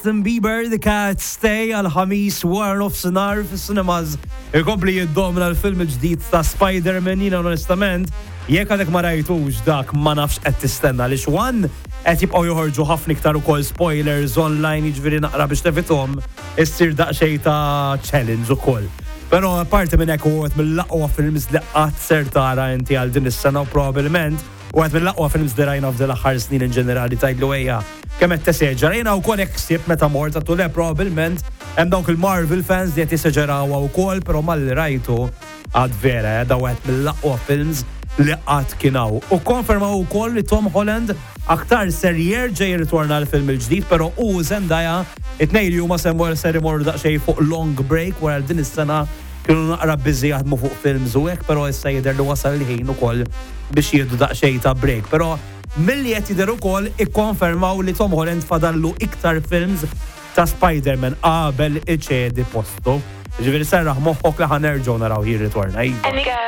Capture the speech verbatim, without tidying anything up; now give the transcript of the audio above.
Justin Bieber, The Cat Stay, għal-ħamis war nofsinhar fis-cinemas. Ikompli jiddomna l-film il-ġdid ta' Spider-Man, jina onestament, jekk għadek ma rajtux dak ma nafx qed tistenna li xwan qed jibqgħu joħorġu ħafna iktar ukoll spoilers online, jiġifieri naqra biex tefithom issir daqsxejn ta' challenge ukoll. Però apparti minn hekk huwa mill-aqwa films li qatt ser tara inti għal din is-sena u probabbilment u għed mill-aqwa films li rajna f'dil aħħar snin in ġenerali tajdlu ejja kemm qed teseġġa. Rejna wkoll hekk ħsieb meta mort għattu le probabbilment hemm dawk il-Marvel fans li qed jiseġerawha wkoll, però malli rajtu għad vera daw għed mill-aqwa films li qatt kienaw. U konfermaw ukoll li Tom Holland aktar ser jerġa' jirritorna l-film il-ġdid, però u Zendaya it-tnejn li huma semmu ser imorru daqsxejn fuq long break wara din is-sena kienu naqra biżi jaħdmu fuq films u hekk, però issa jidher li wasal il-ħin ukoll biex jieħdu daqsxejn ta' break. Però milli qed jidher ukoll ikkonfermaw li Tom Holland fadallu iktar films ta' Spider-Man qabel iċedi postu. Ġifieri serraħ moħħok li ħanerġgħu naraw jirritorna.